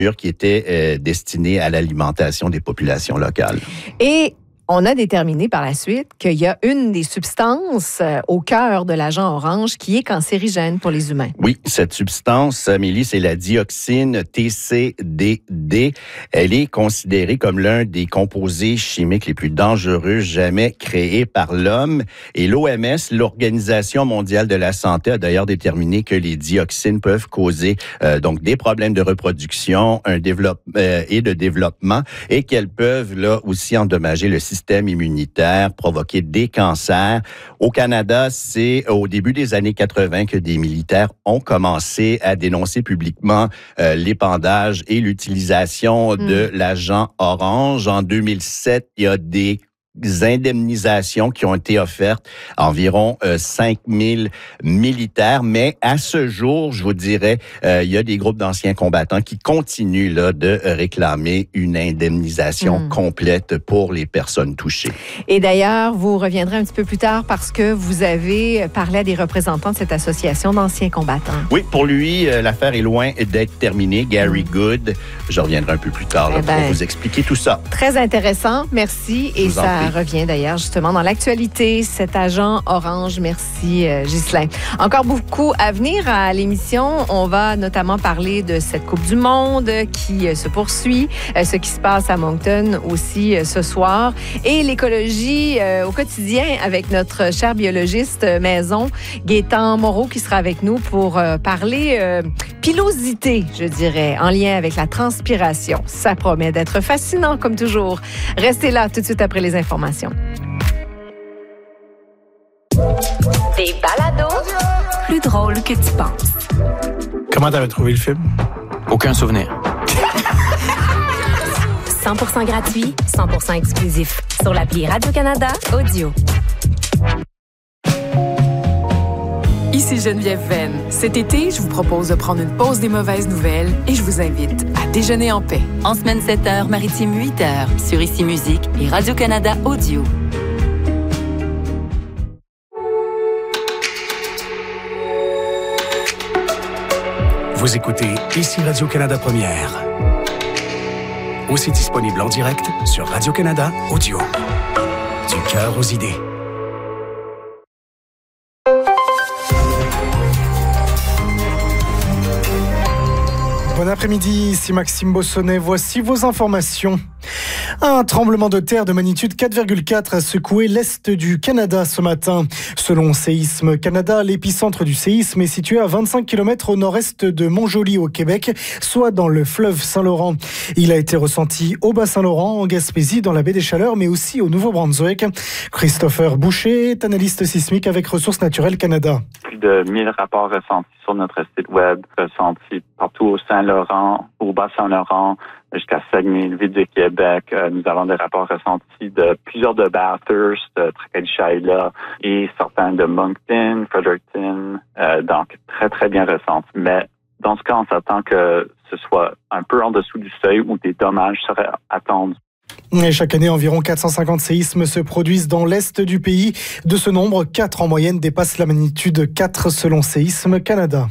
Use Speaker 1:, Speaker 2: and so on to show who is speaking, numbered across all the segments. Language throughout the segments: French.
Speaker 1: qui était destinée à l'alimentation des populations locales.
Speaker 2: Et on a déterminé par la suite qu'il y a une des substances au cœur de l'agent orange qui est cancérigène pour les humains.
Speaker 1: Oui, cette substance, Amélie, c'est la dioxine TCDD. Elle est considérée comme l'un des composés chimiques les plus dangereux jamais créés par l'homme. Et l'OMS, l'Organisation mondiale de la santé, a d'ailleurs déterminé que les dioxines peuvent causer donc des problèmes de reproduction et de développement, et qu'elles peuvent là aussi endommager le système immunitaire, provoquer des cancers. Au Canada, c'est au début des années 80 que des militaires ont commencé à dénoncer publiquement l'épandage et l'utilisation de l'agent orange. En 2007, il y a des indemnisations qui ont été offertes à environ 5000 militaires, mais à ce jour, je vous dirais, il y a des groupes d'anciens combattants qui continuent là de réclamer une indemnisation complète pour les personnes touchées.
Speaker 2: Et d'ailleurs, vous reviendrez un petit peu plus tard parce que vous avez parlé à des représentants de cette association d'anciens combattants.
Speaker 1: Oui, pour lui, l'affaire est loin d'être terminée. Gary Good, je reviendrai un peu plus tard pour vous expliquer tout ça.
Speaker 2: Très intéressant, merci. Et ça revient d'ailleurs justement dans l'actualité, cet agent orange. Merci, Ghislain. Encore beaucoup à venir à l'émission. On va notamment parler de cette Coupe du Monde qui se poursuit, ce qui se passe à Moncton aussi ce soir, et l'écologie au quotidien avec notre cher biologiste maison, Gaétan Moreau, qui sera avec nous pour parler pilosité, je dirais, en lien avec la transpiration. Ça promet d'être fascinant comme toujours. Restez là tout de suite après les informations.
Speaker 3: Des balados plus drôles que tu penses.
Speaker 4: Comment t'avais trouvé le film?
Speaker 5: Aucun souvenir.
Speaker 3: 100% gratuit, 100% exclusif. Sur l'appli Radio-Canada Audio.
Speaker 6: Ici Geneviève Venn. Cet été, je vous propose de prendre une pause des mauvaises nouvelles et je vous invite à déjeuner en paix.
Speaker 7: En semaine 7h, maritime 8h, sur Ici Musique et Radio-Canada Audio.
Speaker 4: Vous écoutez Ici Radio-Canada Première. Aussi disponible en direct sur Radio-Canada Audio. Du cœur aux idées.
Speaker 8: Bon après-midi, ici Maxime Bossonnet. Voici vos informations. Un tremblement de terre de magnitude 4,4 a secoué l'est du Canada ce matin. Selon Séisme Canada, l'épicentre du séisme est situé à 25 km au nord-est de Montjoly au Québec, soit dans le fleuve Saint-Laurent. Il a été ressenti au Bas-Saint-Laurent, en Gaspésie, dans la baie des Chaleurs, mais aussi au Nouveau-Brunswick. Christopher Boucher est analyste sismique avec Ressources naturelles Canada.
Speaker 9: Plus de 1000 rapports ressentis sur notre site web, ressentis partout au Saint-Laurent, au Bas-Saint-Laurent, jusqu'à Saguenay, le ville de Québec. Nous avons des rapports ressentis de plusieurs de Bathurst, de Tracadie-Shaila et certains de Moncton, Fredericton. Donc, très, très bien ressentis. Mais dans ce cas, on s'attend que ce soit un peu en dessous du seuil où des dommages seraient attendus.
Speaker 8: Et chaque année, environ 450 séismes se produisent dans l'est du pays. De ce nombre, 4 en moyenne dépassent la magnitude 4 selon Séisme Canada.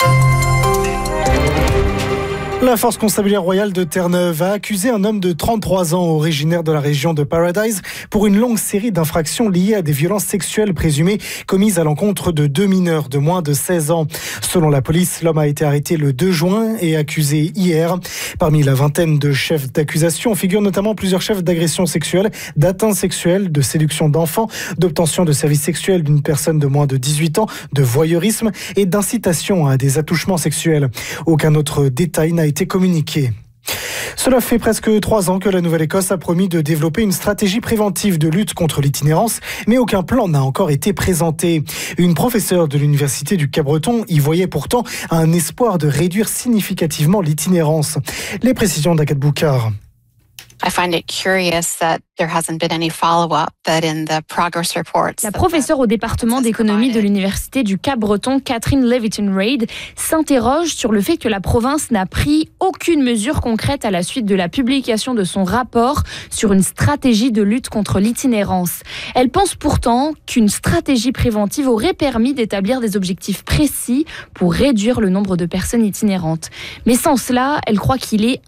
Speaker 8: La Force constabulaire royale de Terre-Neuve a accusé un homme de 33 ans, originaire de la région de Paradise, pour une longue série d'infractions liées à des violences sexuelles présumées commises à l'encontre de 2 mineurs de moins de 16 ans. Selon la police, l'homme a été arrêté le 2 juin et accusé hier. Parmi la vingtaine de chefs d'accusation figurent notamment plusieurs chefs d'agression sexuelle, d'atteinte sexuelle, de séduction d'enfants, d'obtention de services sexuels d'une personne de moins de 18 ans, de voyeurisme et d'incitation à des attouchements sexuels. Aucun autre détail n'a été communiqué. Cela fait presque 3 ans que la Nouvelle-Écosse a promis de développer une stratégie préventive de lutte contre l'itinérance, mais aucun plan n'a encore été présenté. Une professeure de l'Université du Cap-Breton y voyait pourtant un espoir de réduire significativement l'itinérance. Les précisions d'Agathe Boucard.
Speaker 10: I find it curious that there hasn't been any follow-up, that in the progress reports.
Speaker 11: La professeure au département d'économie de l'Université du Cap-Breton, Catherine Leviton-Reid, s'interroge sur le fait que la province n'a pris aucune mesure concrète à la suite de la publication de son rapport sur une stratégie de lutte contre l'itinérance. Elle pense pourtant qu'une stratégie préventive aurait permis d'établir des objectifs précis pour réduire le nombre de personnes itinérantes. Mais sans cela, elle croit qu'il est